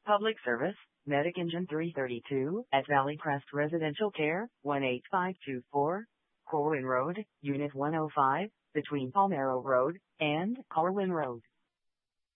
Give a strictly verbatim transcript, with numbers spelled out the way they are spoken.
Public service, Medic Engine three thirty-two at Valley Crest Residential Care, one eight five two four, Corwin Road, Unit one oh five, between Palmero Road and Corwin Road.